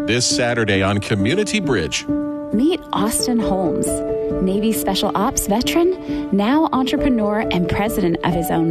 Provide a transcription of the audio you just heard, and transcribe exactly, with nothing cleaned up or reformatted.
this Saturday on Community Bridge. Meet Austin Holmes, Navy Special Ops veteran, now entrepreneur and president of his own